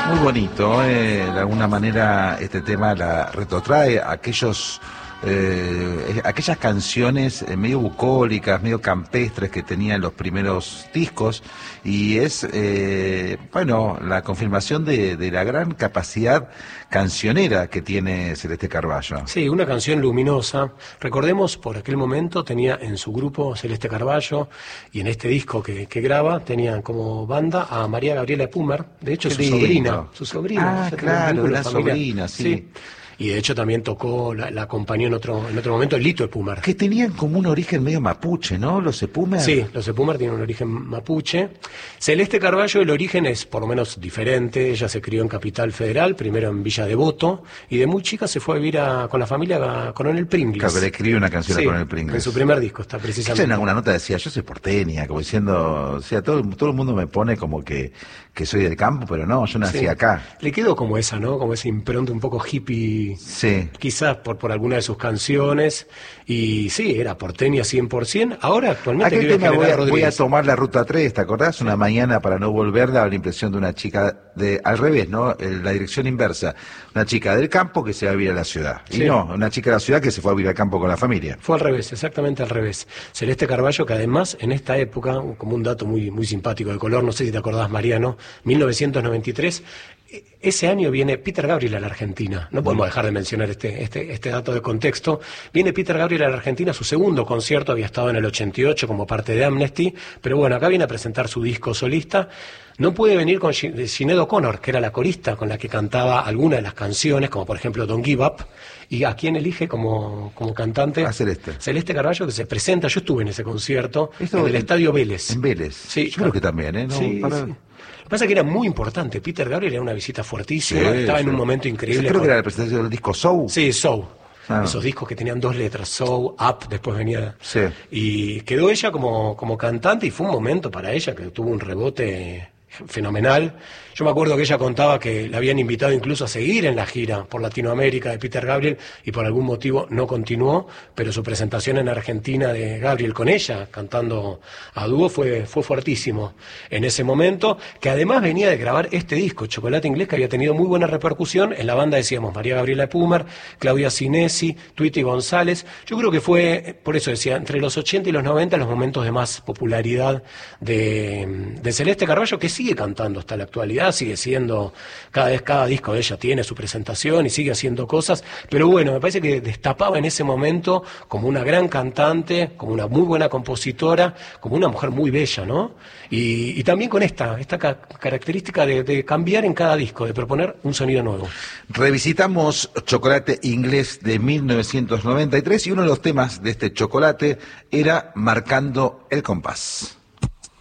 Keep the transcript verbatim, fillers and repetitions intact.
Muy bonito, eh, de alguna manera este tema la retrotrae a aquellos, eh, aquellas canciones medio bucólicas, medio campestres que tenían los primeros discos, y es, eh, bueno, la confirmación de, de la gran capacidad cancionera que tiene Celeste Carballo. Sí, una canción luminosa. Recordemos, por aquel momento tenía en su grupo Celeste Carballo, y en este disco que, que graba tenían como banda a María Gabriela Epumer, de hecho Qué su lindo. sobrina, su sobrina. Ah, ya tenía un claro, vínculo la familiar. sobrina, sí. Sí. Y de hecho también tocó, la, la acompañó en otro, en otro momento Lito Epumer. Que tenían como un origen medio mapuche, ¿no? Los Epumer. Sí, los Epumer tienen un origen mapuche. Celeste Carballo, el origen es por lo menos diferente. Ella se crió en Capital Federal, primero en Villa Devoto, y de muy chica se fue a vivir a, con la familia a Coronel Pringles. Claro, que le escribió una canción Sí, a Coronel Pringles. en su primer disco está Ella precisamente. en alguna nota decía, yo soy porteña, como diciendo, o sea, todo, todo el mundo me pone como que, que soy del campo, pero no, yo nací Sí. acá. Le quedó como esa, ¿no? Como esa impronta un poco hippie. Sí. Quizás por, por alguna de sus canciones. Y sí, era porteña cien por ciento. Ahora actualmente Aquel vive en tema voy General a, voy a Rodríguez. tomar la ruta tres, ¿te acordás? Una mañana para no volver daba la impresión de una chica de, al revés, ¿no? El- La dirección inversa. Una chica del campo que se va a vivir a la ciudad. Y Sí. no, una chica de la ciudad que se fue a vivir al campo con la familia. Fue al revés, exactamente al revés. Celeste Carballo, que además en esta época, como un dato muy, muy simpático de color, no sé si te acordás, Mariano, mil novecientos noventa y tres, e- ese año viene Peter Gabriel a la Argentina. No podemos dejar de mencionar este, este, este dato de contexto. Viene Peter Gabriel a la Argentina, su segundo concierto, había estado en el ochenta y ocho como parte de Amnesty, pero bueno, acá viene a presentar su disco solista. No puede venir con Shi- Sinead O'Connor, que era la corista con la que cantaba algunas de las canciones, como por ejemplo Don't Give Up. ¿Y a quién elige como, como cantante? A Celeste. Celeste Carballo, que se presenta, yo estuve en ese concierto, Esto en el en- Estadio Vélez. En Vélez. Sí, Yo creo que también, ¿eh? No, Sí, para- sí. Lo que pasa es que era muy importante. Peter Gabriel era una visita fuertísima, Sí, estaba sí. en un momento increíble. Creo con- que era la presentación del disco Soul. Sí, So. Ah. Esos discos que tenían dos letras, So, Up, después venía. Sí. Y quedó ella como, como cantante y fue un momento para ella que tuvo un rebote fenomenal. Yo me acuerdo que ella contaba que la habían invitado incluso a seguir en la gira por Latinoamérica de Peter Gabriel y por algún motivo no continuó, pero su presentación en Argentina de Gabriel con ella, cantando a dúo, fue, fue fuertísimo en ese momento, que además venía de grabar este disco, Chocolate Inglés, que había tenido muy buena repercusión. En la banda decíamos María Gabriela Epumer, Claudia Sinesi, Tweety González. Yo creo que fue, por eso decía, entre los ochenta y los noventa los momentos de más popularidad de, de Celeste Carballo, que sigue cantando hasta la actualidad, sigue siendo, cada vez cada disco de ella tiene su presentación y sigue haciendo cosas, pero bueno, me parece que destapaba en ese momento como una gran cantante, como una muy buena compositora, como una mujer muy bella, ¿no? Y, y también con esta, esta ca- característica de, de cambiar en cada disco, de proponer un sonido nuevo. Revisitamos Chocolate Inglés de mil novecientos noventa y tres y uno de los temas de este chocolate era Marcando el Compás.